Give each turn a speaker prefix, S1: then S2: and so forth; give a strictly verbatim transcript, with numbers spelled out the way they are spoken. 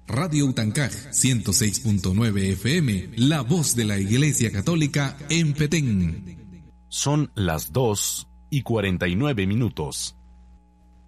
S1: Radio Utancaj ciento seis punto nueve F M, la voz de la Iglesia Católica en Petén.
S2: Son las dos y cuarenta y nueve minutos.